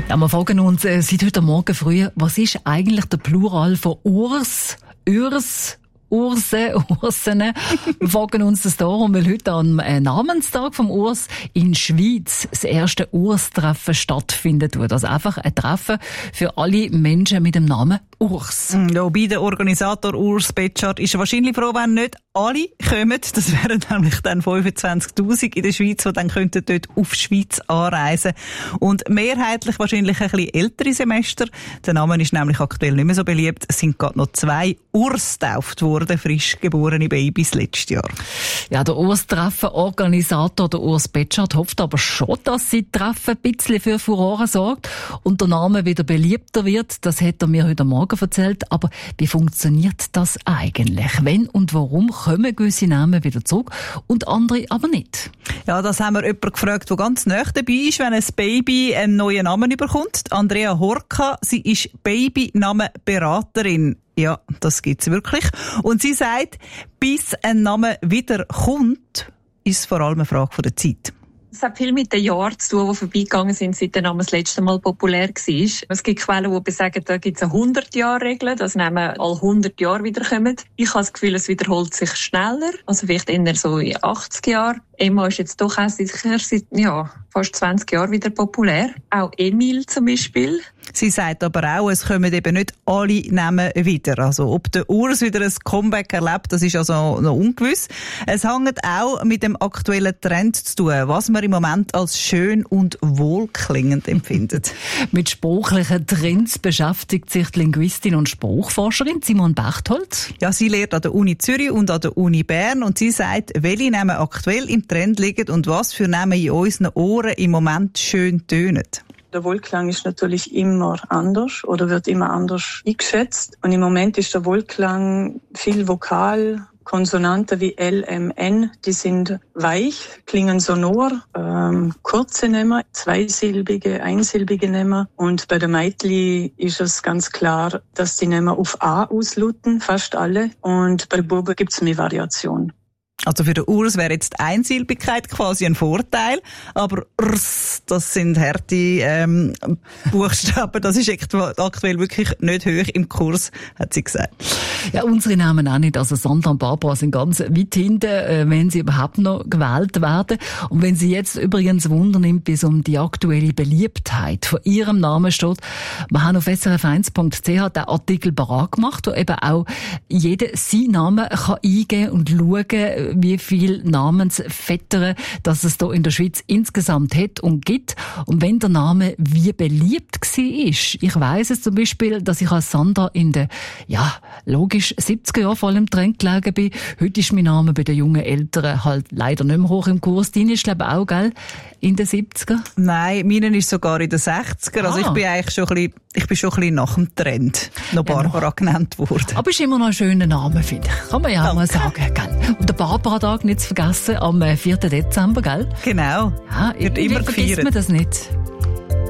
Ja, wir fragen uns seit heute Morgen früh, was ist eigentlich der Plural von Urs, Urs, Urse, Ursene? Wir fragen uns das darum, weil heute am Namenstag vom Urs in Schwyz das erste Urs-Treffen stattfinden wird. Also einfach ein Treffen für alle Menschen mit dem Namen Urs. Ja, bei der Organisator Urs Betschart ist er wahrscheinlich froh, wenn nicht alle kommen. Das wären nämlich dann 25'000 in der Schweiz, die dann könnten dort auf die Schweiz anreisen. Und mehrheitlich wahrscheinlich ein bisschen ältere Semester. Der Name ist nämlich aktuell nicht mehr so beliebt. Es sind gerade noch 2 Urs getauft worden, frisch geborene Babys letztes Jahr. Ja, der Urs-Treffen-Organisator, der Urs Betschart, hofft aber schon, dass sie Treffen ein bisschen für Furore sorgt und der Name wieder beliebter wird. Das hat er mir heute Morgen erzählt. Aber wie funktioniert das eigentlich? Wenn und warum kommen gewisse Namen wieder zurück und andere aber nicht? Ja, das haben wir jemanden gefragt, der ganz nah dabei ist, wenn ein Baby einen neuen Namen bekommt. Andrea Horka, sie ist Babynamenberaterin. Ja, das gibt's wirklich. Und sie sagt, bis ein Name wieder kommt, ist vor allem eine Frage der Zeit. Es hat viel mit den Jahren zu tun, die vorbeigegangen sind, seit der Name das letzte Mal populär war. Es gibt Quellen, die besagen, da gibt es eine 100-Jahr-Regel, dass Namen alle 100 Jahre wiederkommen. Ich habe das Gefühl, es wiederholt sich schneller, also vielleicht eher so in 80 Jahren. Emma ist jetzt doch auch seit fast 20 Jahren wieder populär. Auch Emil zum Beispiel. Sie sagt aber auch, es kommen eben nicht alle Namen wieder. Also ob der Urs wieder ein Comeback erlebt, das ist also noch ungewiss. Es hängt auch mit dem aktuellen Trend zu tun, was man im Moment als schön und wohlklingend empfindet. Mit sprachlichen Trends beschäftigt sich die Linguistin und Sprachforscherin Simone Bechtold. Ja, sie lehrt an der Uni Zürich und an der Uni Bern und sie sagt, welche Namen aktuell im Trend liegen und was für Namen in unseren Ohren im Moment schön tönen. Der Wohlklang ist natürlich immer anders oder wird immer anders eingeschätzt. Und im Moment ist der Wohlklang viel vokal. Konsonanten wie L, M, N, die sind weich, klingen sonor, kurze Namen, zweisilbige, einsilbige Namen. Und bei der Meitli ist es ganz klar, dass die Namen auf A ausluten, fast alle. Und bei der Buben gibt es mehr Variation. Also für den Urs wäre jetzt Einsilbigkeit quasi ein Vorteil, aber Rs, das sind harte Buchstaben, das ist aktuell wirklich nicht hoch im Kurs, hat sie gesagt. Ja, unsere Namen auch nicht. Also Sandra und Barbara sind ganz weit hinten, wenn sie überhaupt noch gewählt werden. Und wenn sie jetzt übrigens Wunder nimmt, bis um die aktuelle Beliebtheit von ihrem Namen steht, wir haben auf srf1.ch den Artikel parat gemacht, wo eben auch jeder seinen Namen kann eingeben und schauen, wie viel Namensvettern, dass es da in der Schweiz insgesamt hat und gibt. Und wenn der Name wie beliebt war, ich weiss es zum Beispiel, dass ich als Sandra in den, logisch 70er Jahren voll im Trend gelegen bin. Heute ist mein Name bei den jungen Eltern halt leider nicht mehr hoch im Kurs. Deine ist, glaube ich, auch, gell? In den 70er? Nein, meine ist sogar in den 60er. Also ich bin eigentlich schon ein bisschen nach dem Trend noch Barbara genannt worden. Aber ist immer noch ein schöner Name, finde ich. Kann man ja auch mal sagen, gell? Und der Barbara-Tag nicht zu vergessen, am 4. Dezember, gell? Genau. Ja, wird immer gefeiert. Vergisst man das nicht.